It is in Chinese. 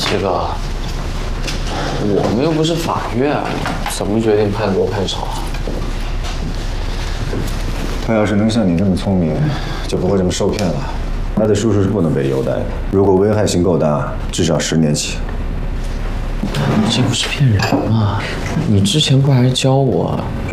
这个我们又不是法院，怎么决定判多判少啊？ 他要是能像你这么聪明，就不会这么受骗了。他的叔叔是不能被优待的，如果危害性够大，至少10年起。 你这不是骗人吗？你之前不还教我